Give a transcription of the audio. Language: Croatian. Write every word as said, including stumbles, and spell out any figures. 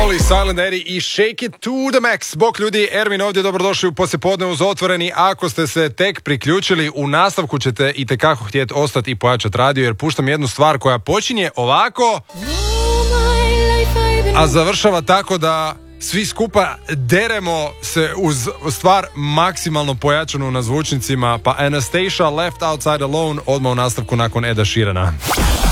Molly, Silent Eddie i Shake It to the Max. Bok ljudi, Ermin ovdje, dobrodošli u poslijepodne uz Otvoreni. Ako ste se tek priključili, u nastavku ćete itekako htjeti ostati i pojačati radio, jer puštam jednu stvar koja počinje ovako, a završava tako da svi skupa deremo se uz stvar maksimalno pojačanu na zvučnicima. Pa Anastacia, Left Outside Alone, odmah u nastavku nakon Eda Sheerana.